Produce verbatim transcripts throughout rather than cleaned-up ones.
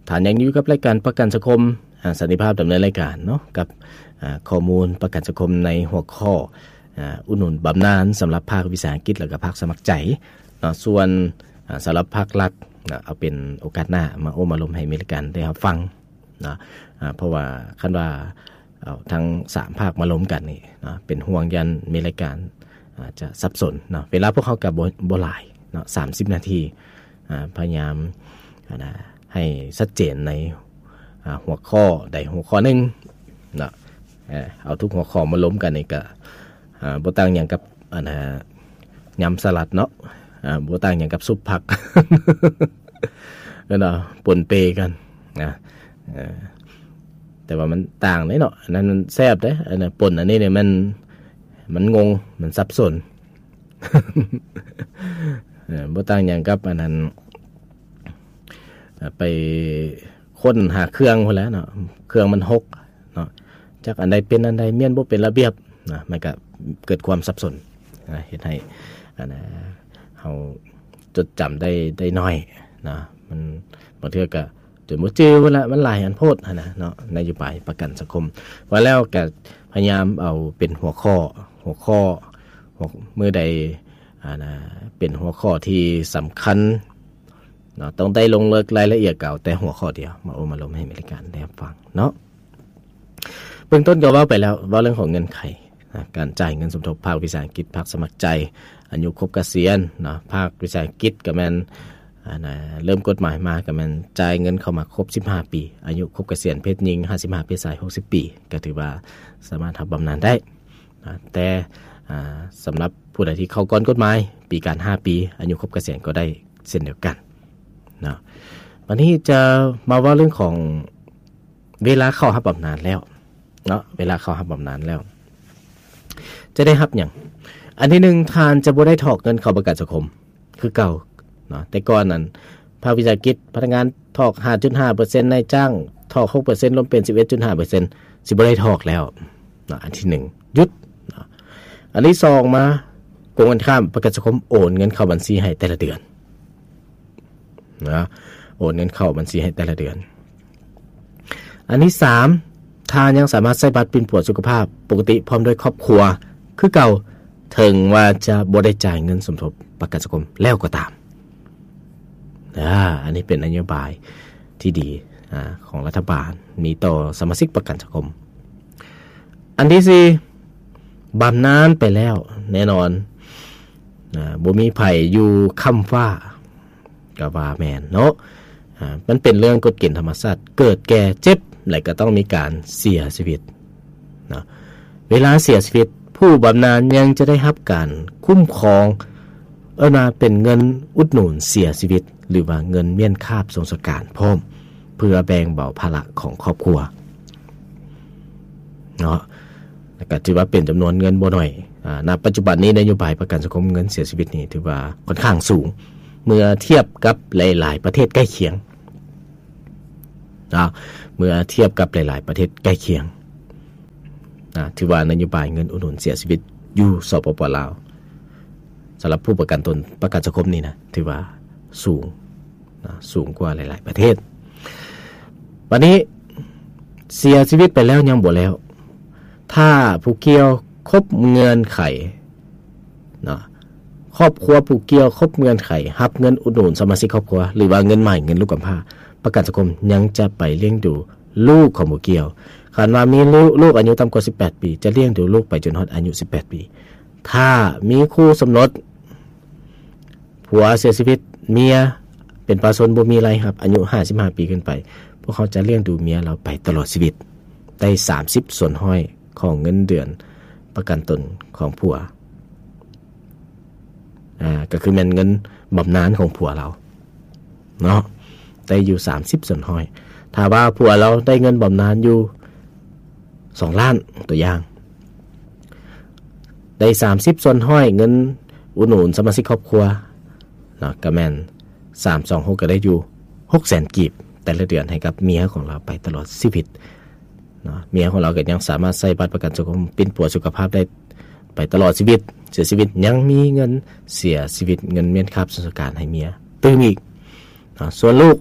ฐานยังอยู่กับรายการประกันสังคมสันติภาพดำเนินรายการเนาะกับข้อมูลประกันสังคมในหัวข้ออุดหนุนบำนาญสำหรับภาควิสาหกิจและก็ภาคสมัครใจเนาะส่วนสำหรับภาครัฐเอาเป็นโอกาสหน้ามาโอ้มาลมให้มีรายการได้รับฟังนะเพราะว่าคันว่าเอาทั้งสามภาคมาล้มกันนี่นะเป็นห่วงยันมีรายการจะสับสนเนาะเวลาพวกเขากับบ่หลายเนาะสามสิบนาทีพยายามนะให้ชัดเจนในหัวข้อใดหัวข้อหนึ่งเนาะเอาทุกหัวข้อมาล้มกันนี่ก็บ่ต่างอย่างกับอันน่ะยำสลัดเนาะบ่ต่างอย่างกับซุปผักเนาะปนเปกันนะแต่ว่ามันต่างเลยเนาะอันนั้นมันแซ่บเด้อันนั้นป่นอันนี้เนี่ยมันมันงงมันสับสนเออบ่ต่างอย่างกับอันนั้นไปค้นหาเครื่องพุ่นแหล้วเนาะเครื่องมันหกเนาะจักอันใดเป็นอันใดเมียนบ่เป็นระเบียบนะมันก็เกิดความสับสนนะเฮ็ดให้อันน่ะเฮาจดจำได้ได้น้อยนะมันบางเทื่อก็จนบ่จื้อพุ่นละมันหลายอันโพดหั่นน่ะเนาะนโยบายประกันสังคมว่าแล้วก็พยายามเอาเป็นหัวข้อหัวข้อมื้อใดอ่านะเป็นหัวข้อที่สำคัญเนาะต้องได้ลงลึกรายละเอียดเก่าแต่หัวข้อเดียวมาโอมาลมให้บริการได้ฟังเนาะเบื้องต้นก็เว้าไปแล้วเว้าเรื่องของเงินไขนะการจ่ายเงินสมทบภาควิสาหกิจภาคสมัครใจอายุครบเกษียณเนาะภาควิสาหกิจก็แม่นอ่านะเริ่มกฎหมายมาก็แม่นจ่ายเงินเข้ามาครบสิบห้าปีอายุครบเกษียณเพศหญิงห้าสิบห้าเพศชายหกสิบปีก็ถือว่าสามารถรับบำนาญได้นะแต่อ่าสำหรับผู้ใดที่เข้าก่อนกฎหมายปีการห้าปีอายุครบเกษียณก็ได้เช่นเดียวกันเนาะวันนี้จะมาว่าเรื่องของเวลาเข้ารับบำนาญแล้วเนาะเวลาเข้ารับบำนาญแล้วจะได้รับหยังอันที่หนึ่งทานจะบ่ได้ถอกเงินเข้าประกันสังคมคือเก่าเนาะแต่ก่อนนั้นภาควิสาหกิจพนักงานถอก ห้าจุดห้าเปอร์เซ็นต์ นายจ้างถอก หกเปอร์เซ็นต์ รวมเป็น สิบเอ็ดจุดห้าเปอร์เซ็นต์ สิบ่ได้ถอกแล้วเนาะอันที่หนึ่งหยุดเนาะอันที่สองมาโกงกันข้ามประกันสังคมโอนเงินเข้าบัญชีให้แต่ละเดือนนะโอนเงินเข้าบัญชีให้แต่ละเดือนอันที่สามทานยังสามารถใช้บัตรปิ่นปัวสุขภาพปกติพร้อมด้วยครอบครัวคือเก่าถึงว่าจะบ่ได้จ่ายเงินสมทบประกันสังคมแล้วก็ตามอ่าอันนี้เป็นนโยบายที่ดีอ่าของรัฐบาลมีต่อสมาชิกประกันสังคมอันที่สี่บำนาญไปแล้วแน่นอนอ่าบ่มีไผอยู่ค่ำฟ้าก็ว่าแม่นเนาะอ่ามันเป็นเรื่องกฎเกณฑ์ธรรมชาติเกิดแก่เจ็บแล้วก็ต้องมีการเสียชีวิตเนาะเวลาเสียชีวิตผู้บำนาญยังจะได้รับการคุ้มครองเอิ้นว่าเป็นเงินอุดหนุนเสียชีวิตหรือว่าเงินเมียนคาบสงสการพร้อมเพื่อแบ่งเบาภาระของครอบครัวเนาะแล้วก็ถือว่าเป็นจำนวนเงินบ่น้อยอ่าณปัจจุบันนี้นโยบายประกันสังคมเงินเสียชีวิตนี่ถือว่าค่อนข้างสูงเมื่อเทียบกับหลายๆประเทศใกล้เคียงนะเมื่อเทียบกับหลายๆประเทศใกล้เคียงนะถือว่านโยบายเงินอุดหนุนเสียชีวิตอยู่สปป.ลาวสำหรับผู้ประกันตนประกันสังคมนี่นะถือว่าสูงนะสูงกว่าหลายๆประเทศวันนี้เสียชีวิตไปแล้วยังบ่แล้วถ้าผู้เกี่ยวครบเงื่อนไขนะครอบครัวผู้เกี่ยวครบเงื่อนไขรับเงินอุดหนุนสมาชิกครอบครัวหรือว่าเงินใหม่เงินลูกกำพร้าประกันสังคมยังจะไปเลี้ยงดูลูกของผู้เกี่ยวคันว่ามีลูกลูกอายุต่ำกว่าสิบแปดปีจะเลี้ยงดูลูกไปจนฮอดอายุสิบแปดปีถ้ามีคู่สมรสผัวเสียชีวิตเมียเป็นประชาชนบ่มีอะไรครับอายุห้าสิบห้าปีขึ้นไปพวกเขาจะเลี้ยงดูเมียเราไปตลอดชีวิตได้สามสิบส่วนห้อยของเงินเดือนประกันตนของผัวอ่าก็คือแม่นเงินบำนาญของผัวเราเนาะได้อยู่สามสิบส่วนห้อยถ้าว่าผัวเราได้เงินบำนาญอยู่สองล้านตัวอย่างได้สามสิบส่วนห้อยเงินอุดหนุนสมาชิกครอบครัวเนาะก็แม่นสามร้อยยี่สิบหกก็ได้อยู่ หกแสน กีบแต่ละเดือนให้กับเมียของเราไปตลอดชีวิตเนาะเมียของเราก็ยังสามารถใช้บัตรประกันสังคมปิ่นปัวสุขภาพได้ไปตลอดชีวิตเสียชีวิตยังมีเงินเสียชีวิตเงินเมียนคาบสงสการให้เมียเติมอีกส่วนลูกแ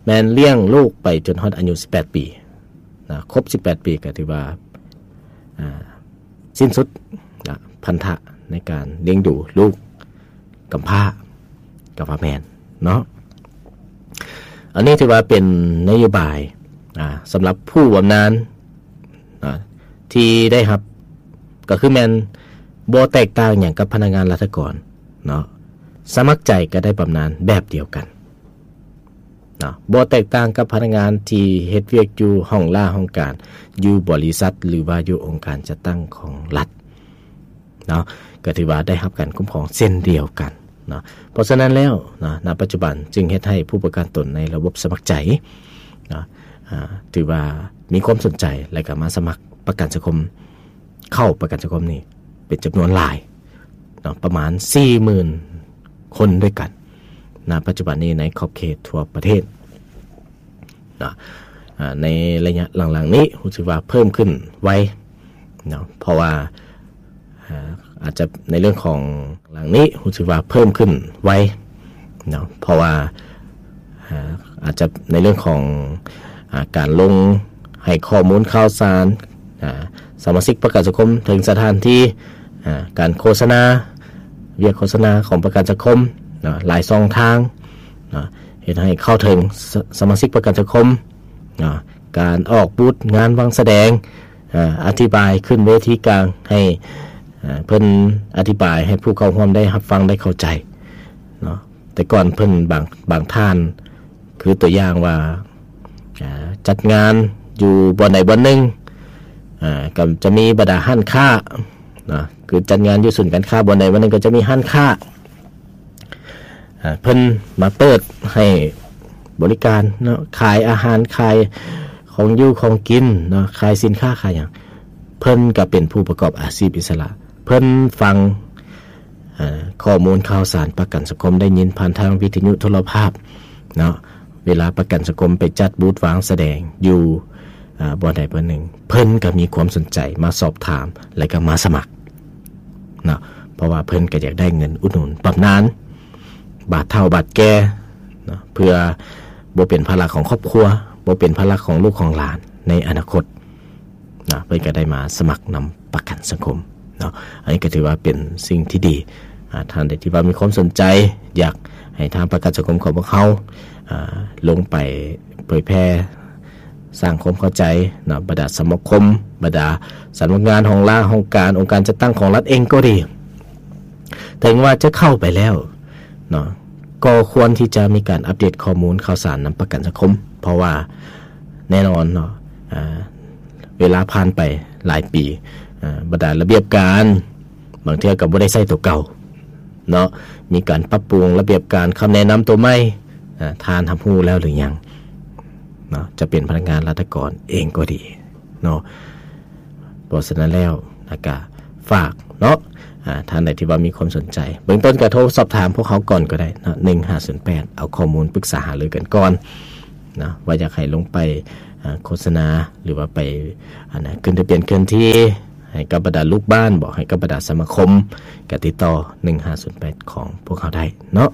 แม่นเลี้ยงลูกไปจนฮอดอายุสิบแปดปีนะครบสิบแปดปีก็ถือว่าอ่าสิ้นสุดนะพันธะในการเลี้ยงดูลูกกำพร้ากำพร้าแม่นเนาะอันนี้ถือว่าเป็นนโยบายอ่าสำหรับผู้บำนาญอ่าที่ได้รับก็คือแม่นบ่แตกต่างอย่างกับพนักงานราชการเนาะสมัครใจก็ได้บำนาญแบบเดียวกันเนาะบ่แตกต่างกับพนักงานที่เฮ็ดเวียกอยู่ห้องล่าห้องการอยู่บริษัทหรือว่าอยู่องค์การจัดตั้งของรัฐเนาะก็ถือว่าได้รับการคุ้มครองเช่นเดียวกันเนาะเพราะฉะนั้นแล้วนะณปัจจุบันจึงเฮ็ดให้ผู้ประกันตนในระบบสมัครใจนะอ่าถือว่ามีความสนใจและก็มาสมัครประกันสังคมเข้าประกันสังคมนี่เป็นจำนวนหลายเนาะประมาณ สี่หมื่น คนด้วยกันณปัจจุบันนี้ในขอบเขตทั่วประเทศนะอ่าในระยะหลังๆนี้รู้สึกว่าเพิ่มขึ้นไวเนาะเพราะว่าอาจจะในเรื่องของหลังนี้รู้สึกว่าเพิ่มขึ้นไวเนาะเพราะว่าอาจจะในเรื่องของการลงให้ข้อมูลข่าวสารสมาชิกประกันสังคมถึงสถานที่การโฆษณาเวียกโฆษณาของประกันสังคมหลายช่องทางเห็นให้เข้าถึงสมาชิกประกันสังคมการออกบูธงานวางแสดงอธิบายขึ้นเวทีกลางให้เพิ่นอธิบายให้ผู้เข้าร่วมได้รับฟังได้เข้าใจเนาะแต่ก่อนเพิ่นบางบางท่านคือตัวอย่างว่าจัดงานอยู่บ่อนใดบ่อนหนึ่งอ่าก็จะมีบรรดาห้านค้าเนาะคือจัดงานอยู่ศูนย์การค้าบ่อนใดบ่อนหนึ่งก็จะมีห้านค้าอ่าเพิ่นมาเปิดให้บริการเนาะขายอาหารขายของอยู่ของกินเนาะขายสินค้าขายหยังเพิ่นก็เป็นผู้ประกอบอาชีพอิสระเพิ่นฟังข้อมูลข่าวสารประกันสังคมได้ยินผ่านทางวิทยุโทรภาพเนาะเวลาประกันสังคมไปจัดบูธวางแสดงอยู่บ่อนใดบ่อนหนึ่งเพิ่นก็มีความสนใจมาสอบถามและก็มาสมัครเนาะเพราะว่าเพิ่นก็อยากได้เงินอุดหนุนบำนาญบาทเฒ่าบาทแก่เนาะเพื่อบ่เป็นภาระของครอบครัวบ่เป็นภาระของลูกของหลานในอนาคตนะเพื่อนก็ได้มาสมัครนำประกันสังคมเนาะอันนี้ก็ถือว่าเป็นสิ่งที่ดีท่านใดที่ว่ามีความสนใจอยากให้ทางประกันสังคมของพวกเขาลงไปเผยแพร่สร้างความเข้าใจนะบรรดาสมาคมบรรดาสำนักงานของรัฐองค์การองค์การจัดตั้งของรัฐเองก็ดีถึงว่าจะเข้าไปแล้วเนาะก็ควรที่จะมีการอัปเดตข้อมูลข่าวสารนำประกันสังคมเพราะว่าแน่นอนเนาะเวลาผ่านไปหลายปีบรรดาระเบียบการบางเทื่อก็บ่ได้ใช้ตัวเก่าเนาะมีการปรับปรุงระเบียบการคำแนะนำตัวใหม่ทานทำฮู้แล้วหรือยังเนาะจะเป็นพนักงานราชการเองก็ดีเนาะเพราะฉะนั้นแล้วนะก็ฝากเนาะท่านใดที่ว่ามีความสนใจเบื้องต้นก็โทรสอบถามพวกเขาก่อนก็ได้นะหนึ่งห้าศูนย์แปดเอาข้อมูลปรึกษาหารือกันก่อนนะว่าอยากให้ลงไปโฆษณาหรือว่าไปอันนะขึ้นทะเบียนเคลื่อนที่ให้กับบรรดาลูกบ้านบอกให้กับบรรดาสมาคมก็ติดต่อหนึ่งห้าศูนย์แปดของพวกเขาได้เนาะ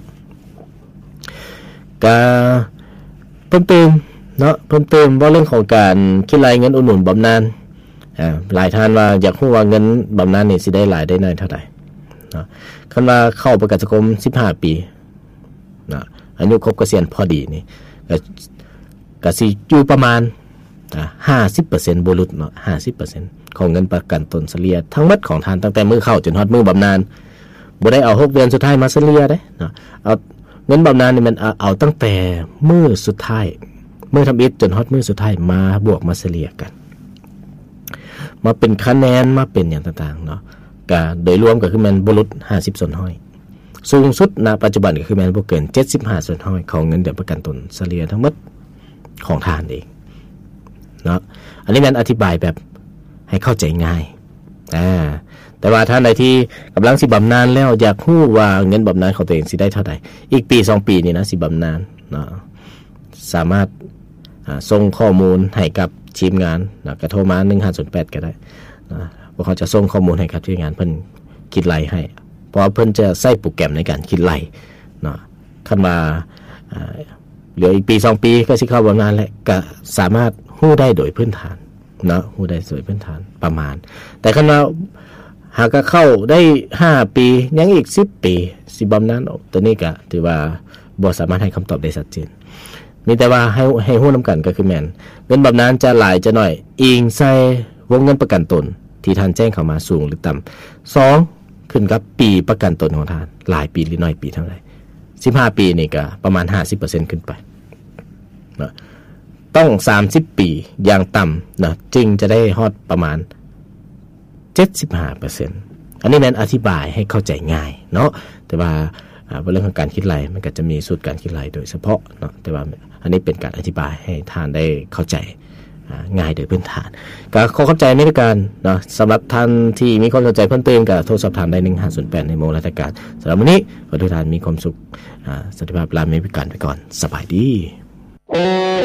ก็เพิ่มเติมเนาะเพิ่มเติมว่าเรื่องของการคิดรายเงินอุดหนุนบำนาญอ่าหลายท่านว่าอยากรู้ว่าเงินบำนาญนี่สิได้หลายได้น้อยเท่าใดเนาะคันว่าเข้าประกันสังคมสิบห้าปีเนาะอายุครบเกษียณพอดีนี่ก็ก็สิอยู่ประมาณอ่า ห้าสิบเปอร์เซ็นต์ บ่หลุดเนาะ ห้าสิบเปอร์เซ็นต์ ของเงินประกันตนเฉลี่ยทั้งหมดของท่านตั้งแต่มื้อเข้าจนฮอดมื้อบำนาญบ่ได้เอาหกเดือนสุดท้ายมาเฉลี่ยเด้เนาะเอาเงินบำนาญนี่มันเอาเอาตั้งแต่มื้อสุดท้ายมื้อทำอิฐจนฮอดมื้อสุดท้ายมาบวกมาเฉลี่ยกันมาเป็นคะแนนมาเป็นอย่างต่างๆเนาะก็โดยรวมก็คือมันบ่หลุดห้าสิบส่วนห้อยสูงสุดณปัจจุบันก็คือมันบ่เกินเจ็ดสิบห้าส่วนห้อยของเงินเดือนประกันตนเฉลี่ยทั้งหมดของทานเองเนาะอันนี้มันอธิบายแบบให้เข้าใจง่ายอ่าแต่ว่าท่านใดที่กำลังสิบำนาญแล้วอยากรู้ว่าเงินบำนาญของตัวเองสิได้เท่าใดอีกปีสองปีนี่นะสิบำนาญเนาะสามารถอ่าส่งข้อมูลให้กับทีมงานนะก็โทรมาหนึ่งห้าศูนย์แปดก็ได้นะพวกเขาจะส่งข้อมูลให้กับทีมงานเพิ่นคิดไล่ให้เพราะเพิ่นจะใช้โปรแกรมในการคิดไล่เนาะคันว่าอ่าเหลืออีกปีสองปีก็สิเข้าบำนาญแล้วก็สามารถฮู้ได้โดยพื้นฐานเนาะฮู้ได้โดยพื้นฐานประมาณแต่คันว่าหากเข้าได้ห้าปียังอีกสิบปีสิบำนาญตัวนี้ก็ถือว่าบ่สามารถให้คำตอบได้ชัดเจนมีแต่ว่าให้ให้ฮู้นำกันก็คือแม่นเงินบำนาญจะหลายจะน้อยอิงใส่วงเงินประกันตนที่ท่านแจ้งเข้ามาสูงหรือต่ำสองขึ้นกับปีประกันตนของท่านหลายปีหรือน้อยปีเท่าไหร่สิบห้าปีนี่ก็ประมาณ ห้าสิบเปอร์เซ็นต์ ขึ้นไปนะต้องสามสิบปีอย่างต่ำนะจึงจะได้ฮอดประมาณ เจ็ดสิบห้าเปอร์เซ็นต์ อันนี้แม่นอธิบายให้เข้าใจง่ายเนาะแต่ว่าเรื่องของการคิดรายมันก็จะมีสูตรการคิดรายโดยเฉพาะเนาะแต่ว่าอันนี้เป็นการอธิบายให้ท่านได้เข้าใจง่ายโดยพื้นฐานก็ขอเข้าใจในการเนาะสำหรับท่านที่มีความสนใจเพิ่มเติมก็โทรสอบถามได้หนึ่งห้าศูนย์แปดในโมงราชการสำหรับวันนี้ขอทุกท่านมีความสุขสันติภาพลาเมพิการไปก่อนสบายดี